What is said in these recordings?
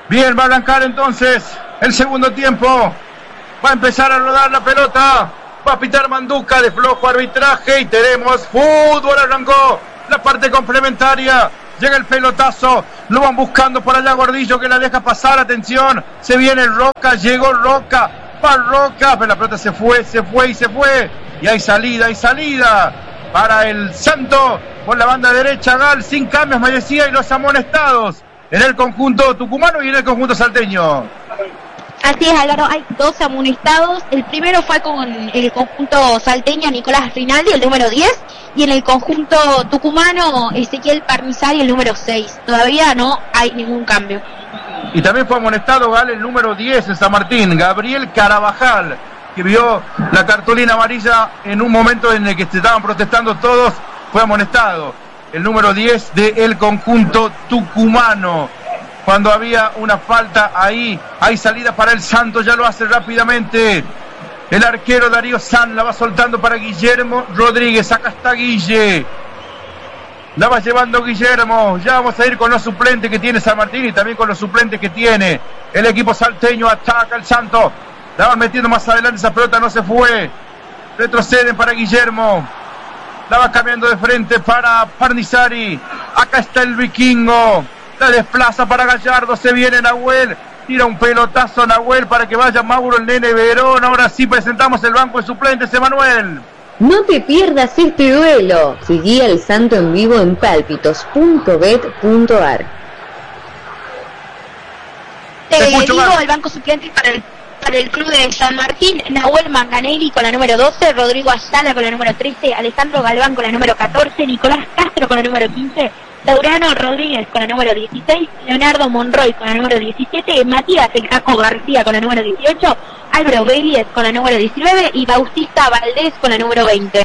Bien, va a arrancar entonces el segundo tiempo. Va a empezar a rodar la pelota. Va a pitar Manduca de flojo arbitraje y tenemos fútbol. Arrancó la parte complementaria. Llega el pelotazo. Lo van buscando por allá Gordillo que la deja pasar. Atención. Se viene Roca. Llegó Roca. Va Roca. Pero la pelota se fue. Y hay salida para el Santo. Por la banda derecha Gal. Sin cambios me decía. Y los amonestados en el conjunto tucumano y en el conjunto salteño. Así es, Álvaro, hay 12 amonestados. El primero fue con el conjunto salteño Nicolás Rinaldi, el número 10, y en el conjunto tucumano Ezequiel Parnizari, el número 6. Todavía no hay ningún cambio. Y también fue amonestado, Gal, el número 10 en San Martín, Gabriel Carabajal, que vio la cartulina amarilla en un momento en el que se estaban protestando todos, fue amonestado. El número 10 del conjunto tucumano. Cuando había una falta ahí, hay salida para el Santo, ya lo hace rápidamente. El arquero Darío San la va soltando para Guillermo Rodríguez. Acá está Guille. La va llevando Guillermo. Ya vamos a ir con los suplentes que tiene San Martín y también con los suplentes que tiene el equipo salteño. Ataca el Santo. La van metiendo más adelante, esa pelota no se fue. Retroceden para Guillermo. La va cambiando de frente para Parnizari. Acá está el vikingo. La desplaza para Gallardo, se viene Nahuel, tira un pelotazo a Nahuel para que vaya Mauro el Nene Verón. Ahora sí presentamos el banco de suplentes, Emanuel. No te pierdas este duelo. Seguí al Santo en vivo en palpitos.bet.ar. Digo el banco suplente para el club de San Martín: Nahuel Manganelli con la número 12, Rodrigo Ayala con la número 13, Alejandro Galván con la número 14, Nicolás Castro con la número 15, Lauriano Rodríguez con la número 16, Leonardo Monroy con la número 17, Matías El Caco García con la número 18, Álvaro Vélez con la número 19 y Bautista Valdés con la número 20.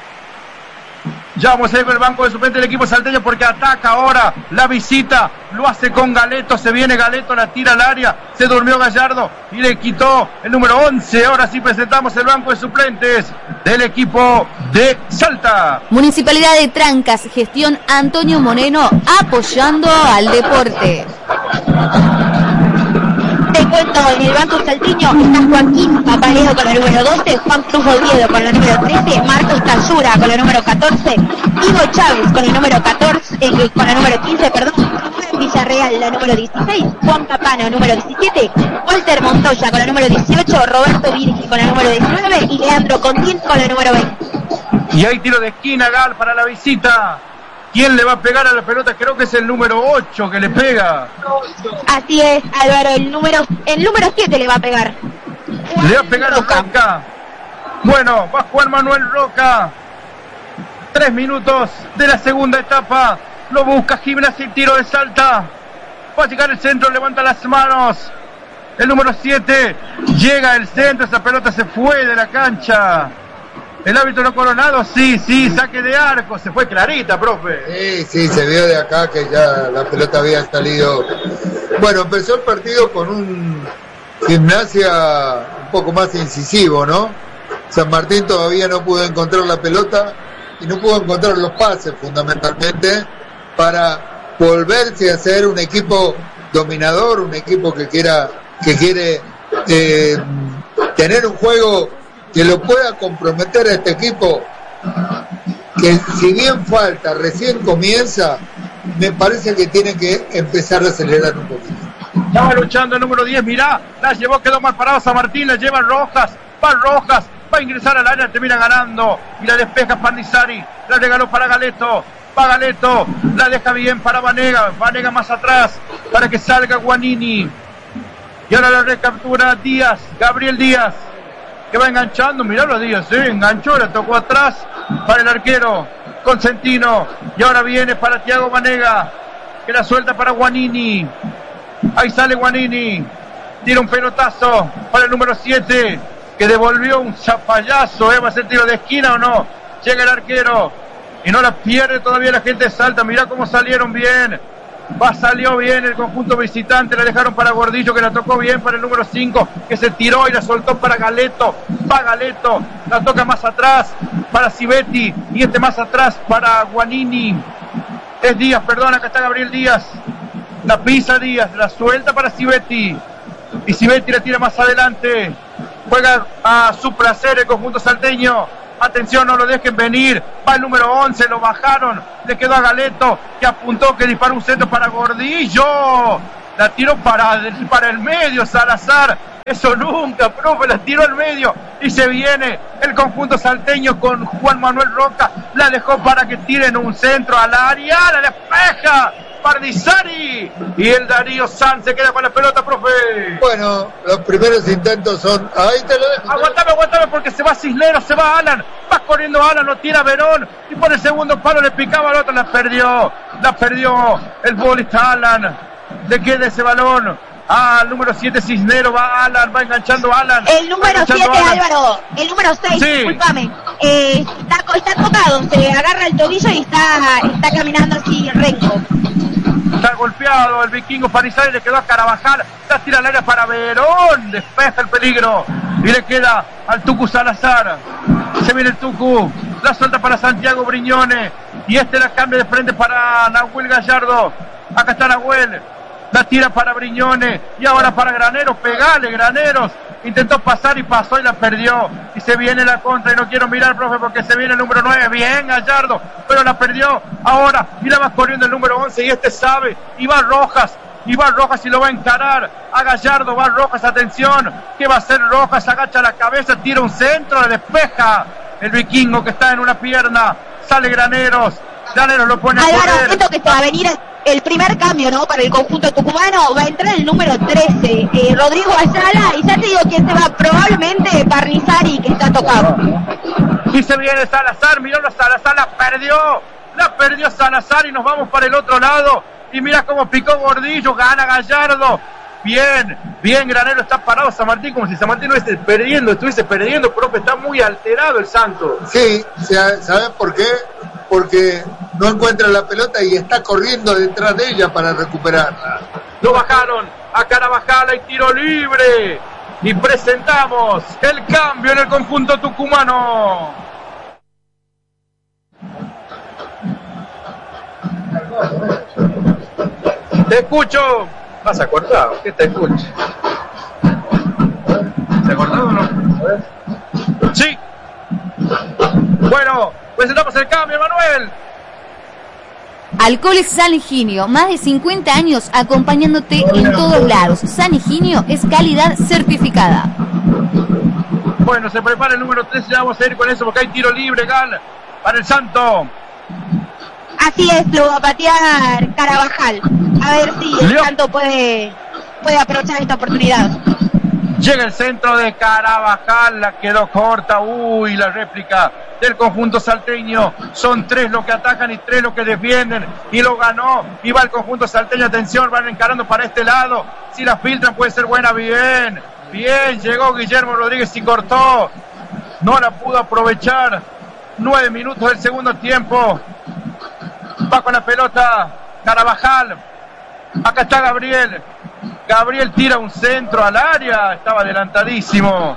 Ya vamos a ir con el banco de suplentes del equipo salteño porque ataca ahora la visita, lo hace con Galeto, se viene Galeto, la tira al área, se durmió Gallardo y le quitó el número 11. Ahora sí presentamos el banco de suplentes del equipo de Salta. Municipalidad de Trancas, gestión Antonio Moreno, apoyando al deporte. Te cuento, en el banco salteño está Joaquín Papaleo con la número 12, Juan Cruz Oviedo con la número 13, Marcos Tallura con la número 14, Ivo Chávez con el número 14, con la número 15, Villarreal la número 16, Juan Capano número 17, Walter Montoya con la número 18, Roberto Virgi con la número 19 y Leandro Contín con la número 20. Y hay tiro de esquina, Gal, para la visita. ¿Quién le va a pegar a la pelota? Creo que es el número 8 que le pega. Así es, Álvaro, el número 7 le va a pegar. Le va a pegar a Roca. Bueno, va Juan Manuel Roca. 3 minutos de la segunda etapa. Lo busca Gimnasia y tiro de Salta. Va a llegar el centro, levanta las manos. El número 7 llega el centro, esa pelota se fue de la cancha. El árbitro no coronado, sí, saque de arco, se fue clarita, profe. Sí, se vio de acá que ya la pelota había salido. Bueno, empezó el partido con un Gimnasia un poco más incisivo, ¿no? San Martín todavía no pudo encontrar la pelota y no pudo encontrar los pases fundamentalmente para volverse a ser un equipo dominador, un equipo que quiere tener un juego que lo pueda comprometer a este equipo, que si bien falta, recién comienza, me parece que tiene que empezar a acelerar un poquito. Estaba luchando el número 10, mirá, la llevó, quedó mal parado San Martín, la lleva Rojas, va a ingresar al área, termina ganando, y la despeja Parnizari, la regaló para Galeto, va Galeto, la deja bien para Vanega más atrás, para que salga Guanini, y ahora la recaptura Díaz, Gabriel Díaz, que va enganchando, mirá los Díaz, enganchó, la tocó atrás para el arquero Consentino, y ahora viene para Thiago Vanega, que la suelta para Guanini, ahí sale Guanini, tira un pelotazo para el número 7, que devolvió un zapallazo, ¿va a ser tiro de esquina o no? Llega el arquero, y no la pierde todavía la gente de Salta, mirá cómo salieron bien, salió bien el conjunto visitante, la dejaron para Gordillo, que la tocó bien para el número 5, que se tiró y la soltó para Galeto, va Galeto, la toca más atrás para Civetti, y más atrás para Guanini, es Díaz, perdón, acá está Gabriel Díaz, La pisa Díaz, la suelta para Civetti. Y Civetti la tira más adelante. Juega a su placer el conjunto salteño. Atención, no lo dejen venir. Va el número 11, lo bajaron. Le quedó a Galeto, que apuntó, que disparó un centro para Gordillo. La tiró para el medio, Salazar. Eso nunca, profe, la tiró al medio. Y se viene el conjunto salteño con Juan Manuel Roca. La dejó para que tiren un centro al área. La despeja Pardisari. Y el Darío Sanz se queda con la pelota, profe. Bueno, los primeros intentos son... Ahí te lo dejo. Aguantame, porque se va Cisneros, se va Alan. Va corriendo Alan, lo tira Verón. Y por el segundo palo le picaba al otro. La perdió el futbolista Alan. Le queda ese balón. El número 7 Cisneros, va Alan, va enganchando Alan. El número 7 Álvaro, el número 6, sí. Discúlpame, está tocado, se agarra el tobillo y está caminando así renco. Está golpeado el vikingo Pardisari, le quedó a Carabajal, la tira al área para Verón, despeja el peligro y le queda al Tucu Salazar. Se viene el Tucu, la suelta para Santiago Briñone y la cambia de frente para Nahuel Gallardo. Acá está Nahuel. La tira para Briñone y ahora para Graneros, pegale Graneros, intentó pasar y pasó y la perdió y se viene la contra y no quiero mirar, profe, porque se viene el número 9, bien Gallardo, pero la perdió ahora y la va corriendo el número 11 y sabe, y va Rojas y lo va a encarar a Gallardo, va Rojas, atención, ¿qué va a hacer Rojas? Agacha la cabeza, tira un centro, le despeja el vikingo que está en una pierna, sale Graneros lo pone a correr. Siento que se va a venir el primer cambio, ¿no? Para el conjunto tucumano va a entrar el número 13, Rodrigo Ayala, y ya te digo quién se va, probablemente Pardisari, que está tocado. Y se viene Salazar, miró Salazar, la perdió Salazar y nos vamos para el otro lado, y mira cómo picó Gordillo, gana Gallardo. Bien, Granero está parado San Martín como si San Martín no estuviese perdiendo, profe, está muy alterado el Santo. Sí, ¿sabes por qué? Porque no encuentra la pelota y está corriendo detrás de ella para recuperarla. Lo bajaron a Carabajal, hay tiro libre y presentamos el cambio en el conjunto tucumano. Te escucho. ¿Vas acordado? ¿Qué te escucho? ¿Se acordado o no? Sí. Bueno, presentamos el cambio, Manuel. Alcoholes San Higinio, más de 50 años acompañándote en todos lados. San Higinio es calidad certificada. Bueno, se prepara el número 13, ya vamos a ir con eso porque hay tiro libre, Gal, para el Santo. Así es, lo va a patear Carabajal. A ver si el Santo puede aprovechar esta oportunidad. Llega el centro de Carabajal, la quedó corta. Uy, la réplica del conjunto salteño. Son 3 los que atacan y 3 los que defienden. Y lo ganó. Y va el conjunto salteño. Atención, van encarando para este lado. Si la filtran puede ser buena. Bien. Llegó Guillermo Rodríguez y cortó. No la pudo aprovechar. 9 minutos del segundo tiempo. Va con la pelota Carabajal. Acá está Gabriel tira un centro al área, estaba adelantadísimo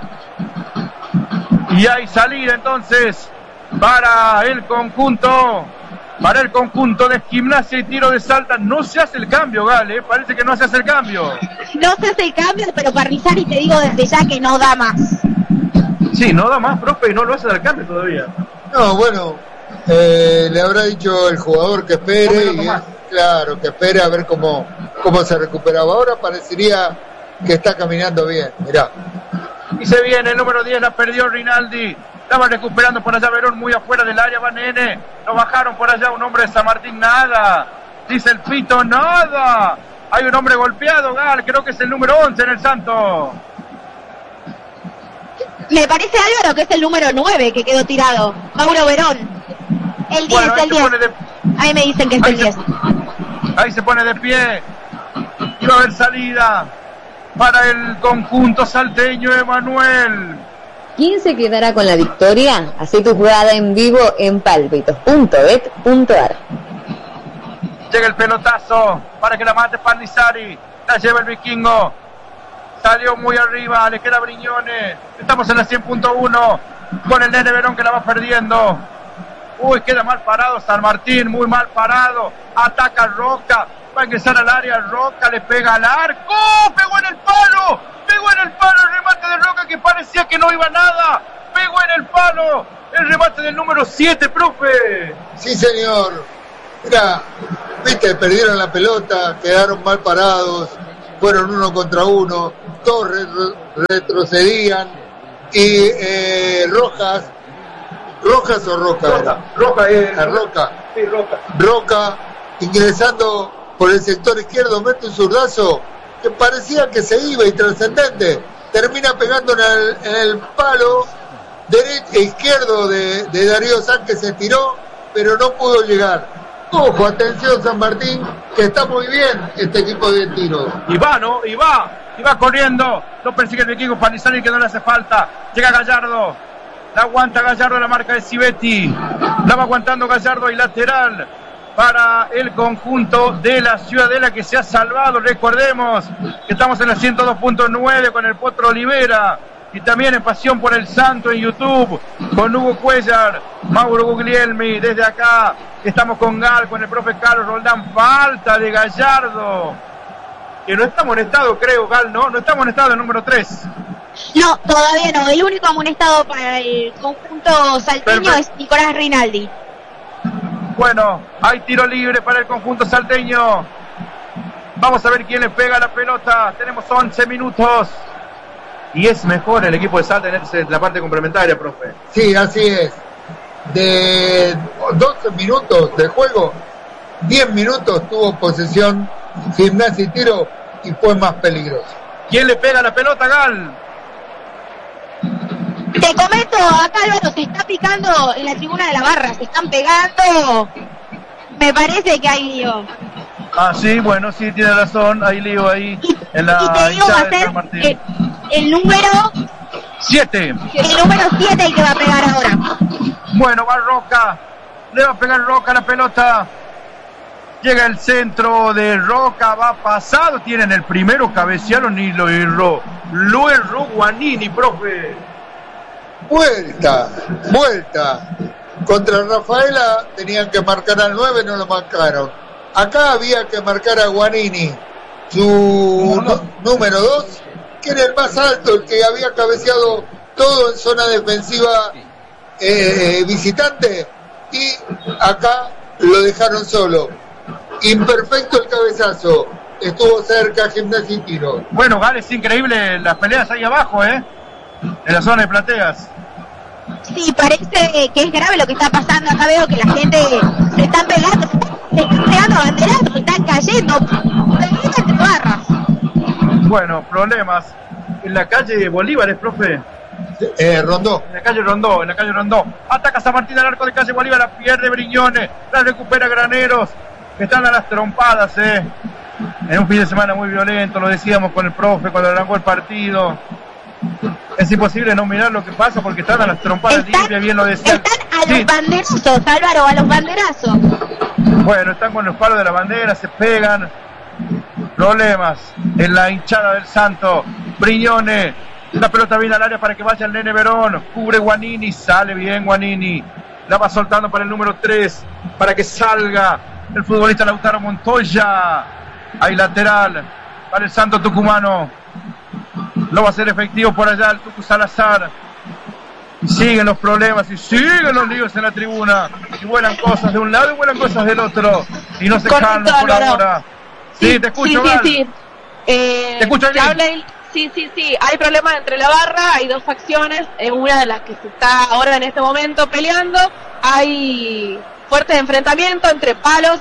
y hay salida entonces para el conjunto de Gimnasia y Tiro de Salta. No se hace el cambio, Gale, parece que no se hace el cambio. No se hace el cambio, pero Pardisari te digo desde ya que no da más. Sí, no da más, profe, y no lo hace el cambio todavía. No, bueno, le habrá dicho el jugador que espere claro, que espere a ver cómo se recuperaba. Ahora parecería que está caminando bien, mirá. Y se viene el número 10, la perdió Rinaldi. Estaba recuperando por allá Verón, muy afuera del área, va Nene. Lo bajaron por allá, un hombre de San Martín, nada. Dice el Pito, nada. Hay un hombre golpeado, Gal, creo que es el número 11 en el Santo. Me parece, Álvaro, que es el número 9 que quedó tirado. Mauro Verón. El 10, bueno, el 10. A mí me dicen que es el 10. Ahí se pone de pie. Y va a haber salida para el conjunto salteño, Emanuel. ¿Quién se quedará con la victoria? Hacé tu jugada en vivo en palpitos.bet.ar. Llega el pelotazo para que la mate Pardisari. La lleva el vikingo. Salió muy arriba, le queda Briñone. Estamos en la 100.1 con el Nene Verón que la va perdiendo. Uy, queda mal parado San Martín, muy mal parado. Ataca Roca, va a ingresar al área, Roca le pega al arco, pegó en el palo, el remate de Roca que parecía que no iba nada, pegó en el palo, el remate del número 7, profe. Sí, señor. Mira, viste, perdieron la pelota, quedaron mal parados, fueron 1 contra 1, todos retrocedían y Roca, ingresando por el sector izquierdo, mete un zurdazo que parecía que se iba y trascendente, termina pegando en el palo derecho e izquierdo de Darío San, que se tiró, pero no pudo llegar. Ojo, atención San Martín, que está muy bien este equipo de tiro. Y va, ¿no? Y va corriendo, lo persigue el equipo Panizani, que no le hace falta, llega Gallardo, la aguanta Gallardo, la marca de Civetti, la va aguantando Gallardo y lateral para el conjunto de la Ciudadela, que se ha salvado. Recordemos que estamos en la 102.9 con el Potro Olivera y también en Pasión por el Santo en YouTube con Hugo Cuellar, Mauro Guglielmi. Desde acá estamos con Gal, con el profe Carlos Roldán. Falta de Gallardo, que no está amonestado, creo, Gal, ¿no? No está amonestado el número 3. No, todavía no. El único amonestado para el conjunto salteño es Nicolás Rinaldi. Bueno, hay tiro libre para el conjunto salteño. Vamos a ver quién le pega la pelota. Tenemos 11 minutos. Y es mejor el equipo de Salta en la parte complementaria, profe. Sí, así es. De 12 minutos de juego, 10 minutos tuvo posesión Gimnasia y Tiro y fue más peligroso. ¿Quién le pega la pelota, Gal? Te comento, acá Álvaro se está picando en la tribuna de la barra, se están pegando. Me parece que hay lío. Ah, sí, bueno, sí, tiene razón, hay lío ahí en la hinchada de San Martín. El número 7. El número 7 el que va a pegar ahora. Bueno, va Roca, le va a pegar Roca la pelota. Llega el centro de Roca, va pasado, tienen el primero, cabecearon y lo erró Guanini, profe. Vuelta. Contra Rafaela tenían que marcar al 9, no lo marcaron. Acá había que marcar a Guanini, su número 2, que era el más alto, el que había cabeceado todo en zona defensiva visitante, y acá lo dejaron solo. Imperfecto el cabezazo, estuvo cerca Gimnasia y Tiro. Bueno, Gal, es increíble las peleas ahí abajo, en la zona de plateas. Sí, parece que es grave lo que está pasando. Acá veo que la gente se están pegando banderazos, se están cayendo entre barras. Bueno, problemas en la calle Bolívar, profe. Rondó. En la calle Rondó. Ataca San Martín al arco de calle Bolívar, la pierde Briñones, la recupera Graneros, que están a las trompadas, en un fin de semana muy violento, lo decíamos con el profe cuando arrancó el partido. Es imposible no mirar lo que pasa porque están a las trompadas limpias, bien lo decían. Están a los banderazos, Álvaro, a los banderazos. Bueno, están con los palos de la bandera, se pegan. Problemas en la hinchada del Santo. Briñones, la pelota viene al área para que vaya el Nene Verón, cubre Guanini, sale bien Guanini, la va soltando para el número 3 para que salga el futbolista Lautaro Montoya. Hay lateral para el Santo tucumano, lo va a hacer efectivo por allá el Tucu Salazar. Y siguen los problemas y siguen los líos en la tribuna, y vuelan cosas de un lado y vuelan cosas del otro, y no se calman por ahora. Sí, te escucho, sí. Te escucho bien. Sí, hay problemas entre la barra, hay dos facciones, una de las que se está ahora en este momento peleando, hay fuertes enfrentamientos entre palos,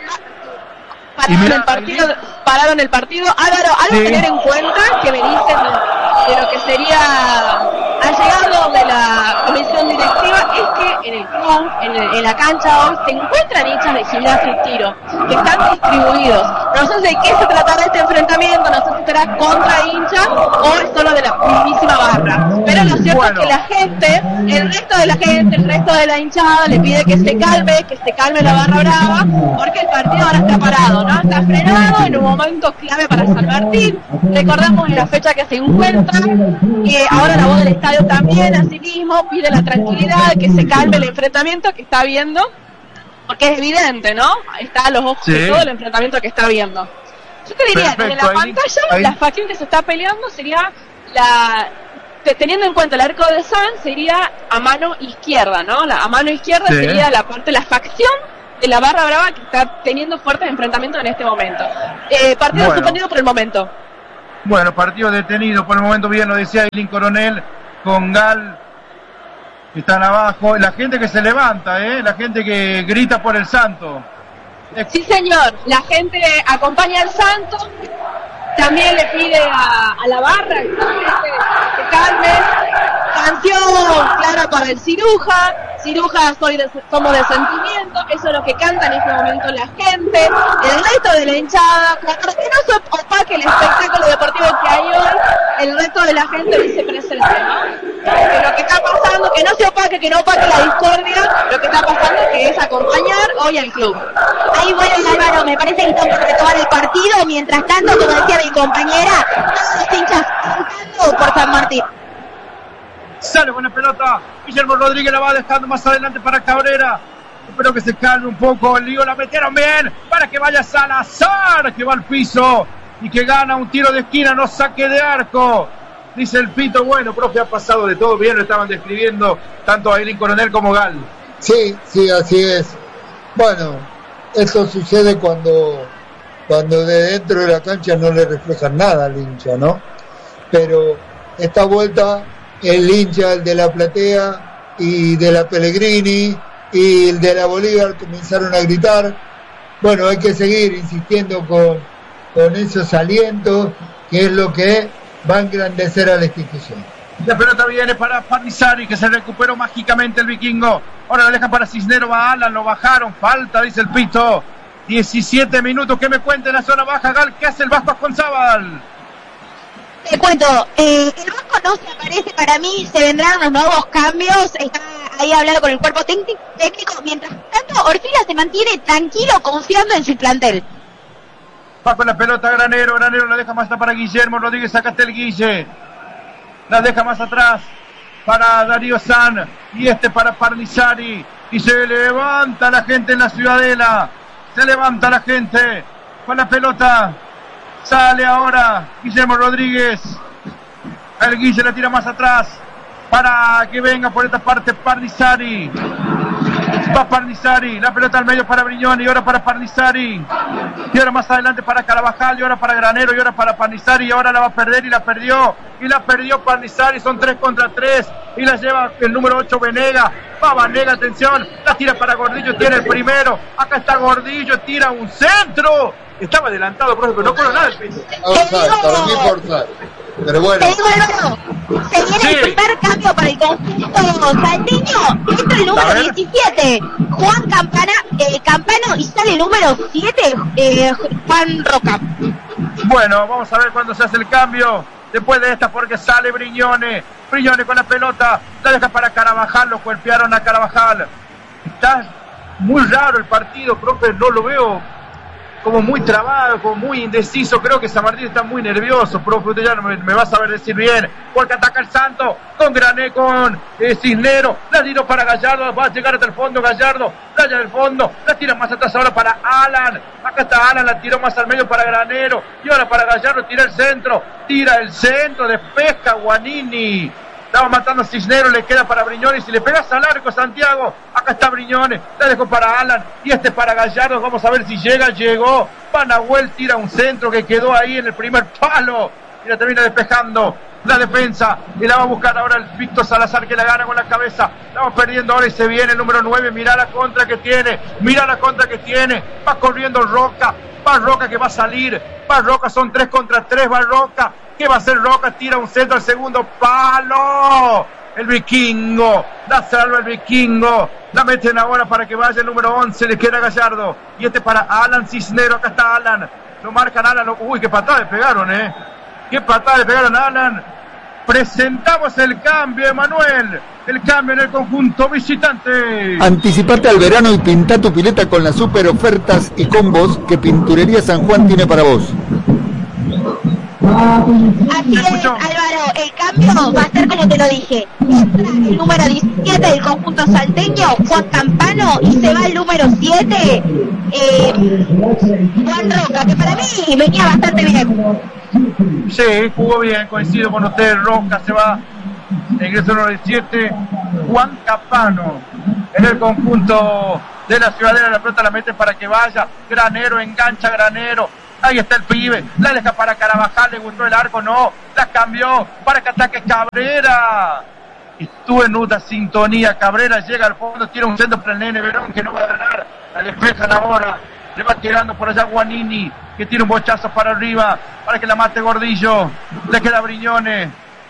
pararon el partido. Álvaro, algo a tener en cuenta que me dicen de lo que sería allegado de la comisión directiva es que en el club, en la cancha hoy se encuentran hinchas de Gimnasia y Tiro que están distribuidos. No sé de qué se tratará este enfrentamiento, no sé si será contra hinchas o es solo de la mismísima barra, pero lo cierto es que la gente, el resto de la hinchada le pide que se calme la barra brava, porque el partido ahora está parado, ¿no? Está frenado en un momento clave para San Martín. Recordamos en la fecha que se encuentra, que ahora la voz del estadio también, asimismo, pide la tranquilidad, que se calme el enfrentamiento que está habiendo porque es evidente, ¿no? Está a los ojos de todo el enfrentamiento que está viendo. Yo te diría que en la pantalla la facción que se está peleando sería teniendo en cuenta el arco de San, sería a mano izquierda, ¿no? A mano izquierda sería la facción de la barra brava que está teniendo fuertes enfrentamientos en este momento. Partido suspendido por el momento. Bueno, partido detenido por el momento, bien lo decía Eileen Coronel, con Gal, que están abajo, la gente que se levanta, la gente que grita por el santo. Sí, señor, la gente acompaña al santo, también le pide a la barra que calme. Canción clara para el ciruja, somos de sentimiento, eso es lo que canta en este momento la gente, el resto de la hinchada, que no se opaque el espectáculo deportivo que hay hoy, el resto de la gente dice presente, ¿no? Que lo que está pasando, que no se opaque, que no opaque la discordia, lo que está pasando que es acompañar hoy al club. Ahí bueno, Álvaro, me parece que están por retomar el partido, mientras tanto, como decía mi compañera, todos los hinchas cantando por San Martín. Sale buena pelota, Guillermo Rodríguez la va dejando más adelante para Cabrera. Espero que se calme un poco el lío, la metieron bien para que vaya Salazar, que va al piso y que gana un tiro de esquina, no saque de arco. Dice el Pito, bueno, profe, ha pasado de todo, bien lo estaban describiendo tanto a Eileen Coronel como Gal. Sí, así es. Bueno, esto sucede cuando de dentro de la cancha no le reflejan nada al hincha, ¿no? Pero esta vuelta el hincha, el de la Platea y de la Pellegrini y el de la Bolívar comenzaron a gritar. Bueno, hay que seguir insistiendo con esos alientos, que es lo que va a engrandecer a la institución. La pelota viene para Parnizari, que se recuperó mágicamente el vikingo. Ahora la dejan para Cisnero, va Alan, lo bajaron, falta, dice el Pito. 17 minutos, que me cuente en la zona baja, Gal, ¿qué hace el Vasco Asconzábal? Te cuento, el Vasco no se aparece para mí, se vendrán unos nuevos cambios, está ahí hablando con el cuerpo técnico, mientras tanto Orfila se mantiene tranquilo, confiando en su plantel. Va con la pelota Granero la deja más atrás para Guillermo Rodríguez, sacaste el Guille, la deja más atrás para Darío San, y para Parnizari, y se levanta la gente en la Ciudadela, se levanta la gente con la pelota. Sale ahora Guillermo Rodríguez. El Guille la tira más atrás para que venga por esta parte Parnizari. Va Parnizari, la pelota al medio para Brignoni, y ahora para Parnizari. Y ahora más adelante para Carabajal, y ahora para Granero, y ahora para Parnizari, y ahora la va a perder y la perdió. Y la perdió Parnizari, son 3 contra 3. Y la lleva el número 8 Venega. Va Vanega, atención, la tira para Gordillo, tiene el primero. Acá está Gordillo, tira un centro. Estaba adelantado, profe, pero no corre nada el piso. Para mí forzar. Pero bueno. Se viene el primer cambio para el conjunto salteño. Entra el número 17, Juan Campano, y sale el número 7, Juan Roca. Bueno, vamos a ver cuándo se hace el cambio. Después de esta, porque sale Brignone con la pelota, la deja para Carabajal, lo golpearon a Carabajal. Está muy raro el partido, profe, no lo veo como muy trabado, como muy indeciso. Creo que San Martín está muy nervioso, profe, usted ya me va a saber decir bien, porque ataca el Santo con Grané, con Cisnero, la tiró para Gallardo, va a llegar hasta el fondo Gallardo, raya del fondo, la tira más atrás ahora para Alan, acá está Alan, la tiró más al medio para Granero, y ahora para Gallardo, tira el centro, despeja Guanini. Estaba matando a Cisneros, le queda para Brignone. Si le pegas al arco, Santiago, acá está Brignone, la dejó para Alan, y para Gallardo. Vamos a ver si llegó. Panahuel tira un centro que quedó ahí en el primer palo, y la termina despejando la defensa, y la va a buscar ahora el Víctor Salazar, que la gana con la cabeza. Estamos perdiendo ahora, y se viene el número 9, mirá la contra que tiene, va corriendo Roca, que va a salir, va Roca, son 3 contra 3, va Roca. ¿Qué va a hacer Roca? Tira un centro al segundo palo. El vikingo. La salva el vikingo. La meten ahora para que vaya el número 11. Le queda Gallardo. Y para Alan Cisnero. Acá está Alan. Lo marcan Alan. Uy, qué patada le pegaron, Qué patada le pegaron a Alan. Presentamos el cambio, Emanuel. El cambio en el conjunto visitante. Anticipate al verano y pinta tu pileta con las super ofertas y combos que Pinturería San Juan tiene para vos. Así es, Álvaro, el cambio va a ser como te lo dije. Entra el número 17 del conjunto salteño, Juan Campano, y se va el número 7, Juan Roca, que para mí venía bastante bien. Sí, jugó bien, coincido con usted. Roca se va, ingreso número 17, Juan Campano, en el conjunto de la Ciudadela. La pelota la mete para que vaya Granero, engancha Granero. Ahí está el pibe, la deja para Carabajal, le gustó el arco, no, la cambió para que ataque Cabrera. Estuvo en una sintonía, Cabrera llega al fondo, tira un centro para el Nene Verón que no va a ganar, la despejan ahora, le va tirando por allá Guanini, que tira un bochazo para arriba, para que la mate Gordillo, le queda Briñones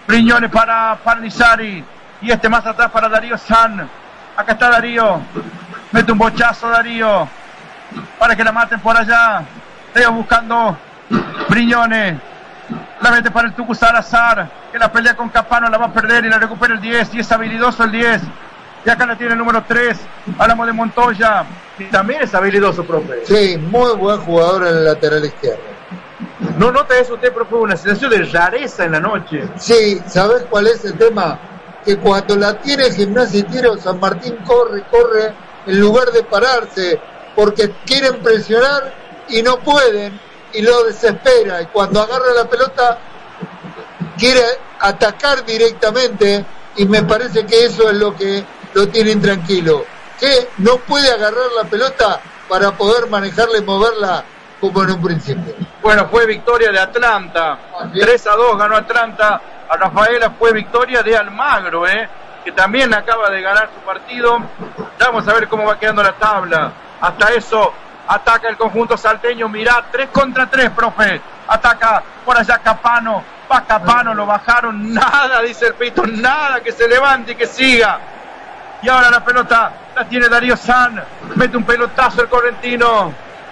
para Parnizari, y más atrás para Darío San, acá está Darío, mete un bochazo Darío, para que la maten por allá. Leo buscando Briñones, la mete para el Tucu Salazar, que la pelea con Campano, la va a perder y la recupera el 10, y es habilidoso el 10, y acá la tiene el número 3, hablamos de Montoya, y también es habilidoso, profe. Sí, muy buen jugador en el lateral izquierdo. ¿No nota eso usted, profe, una sensación de rareza en la noche? Sí, ¿sabes cuál es el tema? Que cuando la tiene Gimnasia y Tiro, San Martín corre, en lugar de pararse, porque quieren presionar y no pueden, y lo desespera, y cuando agarra la pelota quiere atacar directamente, y me parece que eso es lo que lo tiene intranquilo, que no puede agarrar la pelota para poder manejarla y moverla como en un principio. Bueno, fue victoria de Atlanta, 3-2 ganó Atlanta a Rafaela, fue victoria de Almagro, que también acaba de ganar su partido. Vamos a ver cómo va quedando la tabla. Hasta eso ataca el conjunto salteño, mirá, 3 contra 3, profe. Ataca por allá Capano, va Capano, lo bajaron, nada, dice el Pito, nada, que se levante y que siga. Y ahora la pelota la tiene Darío San, mete un pelotazo el correntino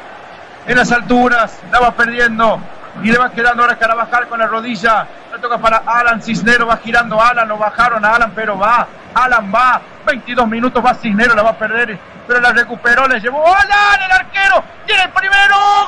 en las alturas, la va perdiendo y le va quedando ahora Carabajal con la rodilla. La toca para Alan Cisnero, va girando Alan, lo bajaron a Alan, pero va, Alan va, 22 minutos, va Cisnero, la va a perder, pero la recuperó, le llevó Alan, el arquero, tiene el primero.